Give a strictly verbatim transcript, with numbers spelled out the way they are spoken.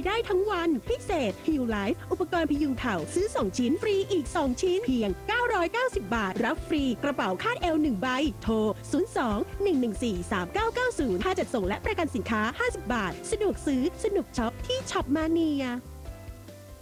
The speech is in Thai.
ได้ทั้งวันพิเศษ Heal Life อุปกรณ์พยุงเข่าซื้อสองชิ้นฟรีอีกสองชิ้นเพียงเก้าร้อยเก้าสิบบาทรับฟรีกระเป๋าคาดเอวหนึ่งใบโทรศูนย์ สอง หนึ่ง หนึ่ง สี่ สาม เก้า เก้า ศูนย์ค่าจัดส่งและประกันสินค้าห้าสิบบาทสะดวกซื้อสนุกช็อปที่ช็อปมาเนีย